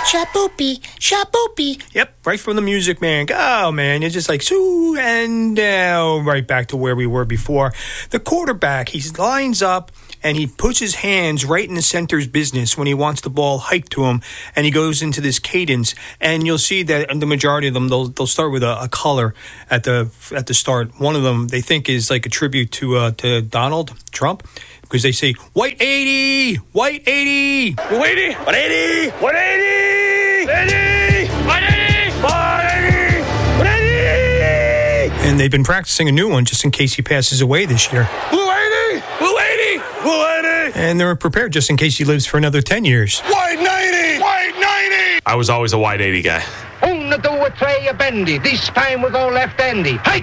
Shaboopy, shaboopy. Yep, right from the music, man. Oh, man, you're just like, so, and right back to where we were before. The quarterback, he lines up, and he puts his hands right in the center's business when he wants the ball hiked to him, and he goes into this cadence. And you'll see that the majority of them, they'll start with a color at the start. One of them they think is like a tribute to Donald Trump, because they say, white 80, white 80. White 80, white 80, white 80, 80, white 80, white 80, white 80. And they've been practicing a new one just in case he passes away this year. Blue 80, blue 80, blue 80. And they're prepared just in case he lives for another 10 years. White 90, white 90. I was always a white 80 guy. Una, dua, tre, a bendy. This time we'll go left-endy. Hey!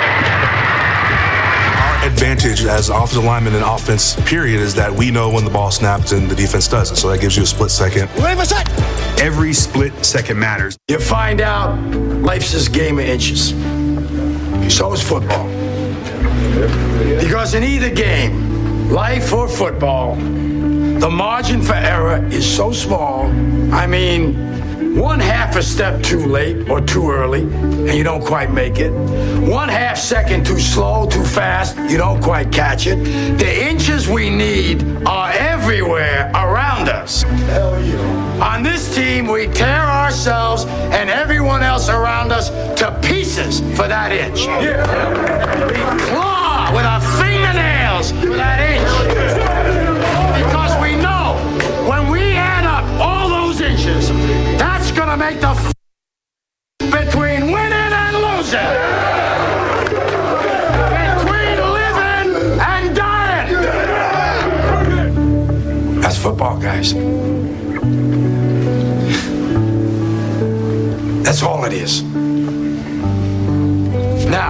Advantage as offensive lineman in offense, period, is that we know when the ball snaps and the defense doesn't. So that gives you a split second. Wait a sec. Every split second matters. You find out life's this game of inches. So is football. Because in either game, life or football, the margin for error is so small. I mean, 1/2 a step too late or too early, and you don't quite make it. 1/2 second too slow, too fast, you don't quite catch it. The inches we need are everywhere around us. Hell yeah. On this team, we tear ourselves and everyone else around us to pieces for that inch. Yeah. We claw with our fingernails for that inch. Because we know when we add up all those inches, that's gonna make the between winning and losing, between living and dying. That's football, guys. That's all it is. Now,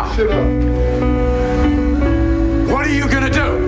what are you gonna do?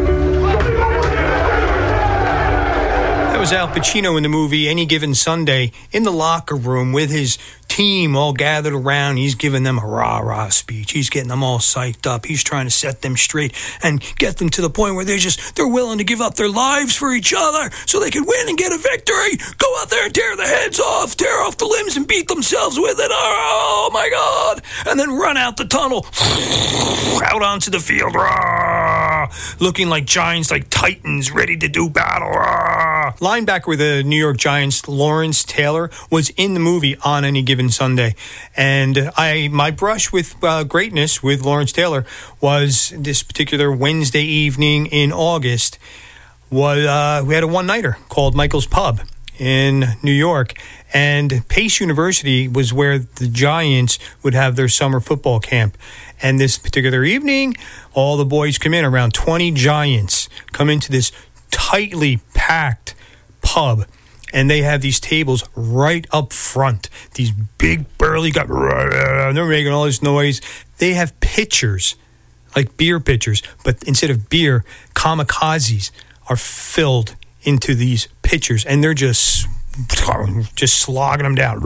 That was Al Pacino in the movie Any Given Sunday in the locker room with his team all gathered around. He's giving them a rah-rah speech. He's getting them all psyched up. He's trying to set them straight and get them to the point where they're willing to give up their lives for each other so they can win and get a victory. Go out there and tear the heads off, tear off the limbs and beat themselves with it. Oh, my God. And then run out the tunnel, out onto the field, rah, looking like giants, like titans, ready to do battle. Rah. Linebacker with the New York Giants, Lawrence Taylor, was in the movie On Any Given Sunday. And my brush with greatness with Lawrence Taylor was this particular Wednesday evening in August. We had a one-nighter called Michael's Pub in New York. And Pace University was where the Giants would have their summer football camp. And this particular evening, all the boys come in, around 20 Giants come into this tightly packed pub, and they have these tables right up front. These big burly guys, they're making all this noise. They have pitchers, like beer pitchers, but instead of beer, kamikazes are filled into these pitchers, and they're just slogging them down.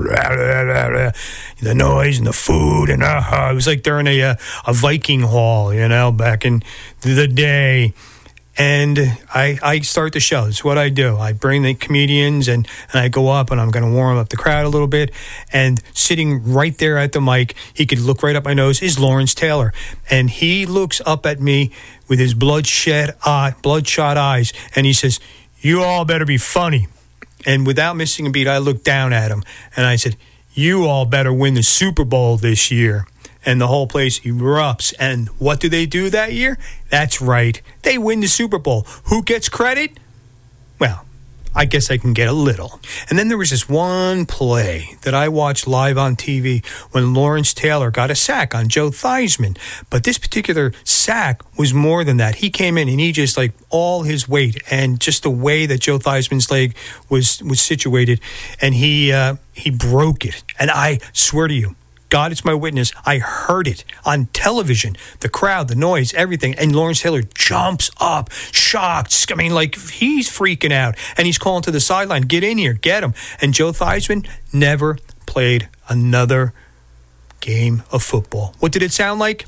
The noise and the food, and it was like they're in a Viking hall, back in the day. And I start the show. It's what I do. I bring the comedians and I go up and I'm going to warm up the crowd a little bit. And sitting right there at the mic, he could look right up my nose, is Lawrence Taylor. And he looks up at me with his bloodshot eyes, and he says, "You all better be funny." And without missing a beat, I looked down at him and I said, "You all better win the Super Bowl this year." And the whole place erupts. And what do they do that year? That's right. They win the Super Bowl. Who gets credit? Well, I guess I can get a little. And then there was this one play that I watched live on TV when Lawrence Taylor got a sack on Joe Theismann. But this particular sack was more than that. He came in and he just, like, all his weight and just the way that Joe Theismann's leg was situated, and he broke it. And I swear to you, God, it's my witness, I heard it on television. The crowd, the noise, everything. And Lawrence Taylor jumps up, shocked. I mean, like, he's freaking out. And he's calling to the sideline, "Get in here, get him." And Joe Theismann never played another game of football. What did it sound like?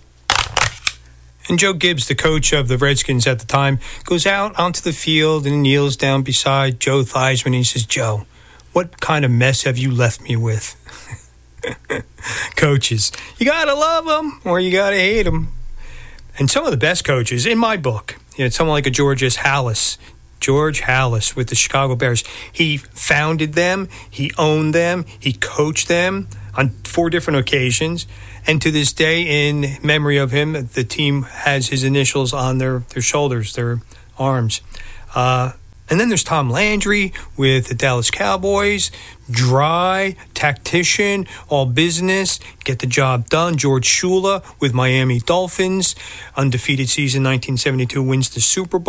And Joe Gibbs, the coach of the Redskins at the time, goes out onto the field and kneels down beside Joe Theismann. And he says, "Joe, What kind of mess have you left me with? Coaches, you got to love them or you got to hate them. And some of the best coaches, in my book, someone like a George Halas with the Chicago Bears. He founded them, he owned them, he coached them on 4 different occasions. And to this day, in memory of him, the team has his initials on their shoulders, their arms. And then there's Tom Landry with the Dallas Cowboys, dry, tactician, all business, get the job done. George Shula with Miami Dolphins, undefeated season 1972, wins the Super Bowl.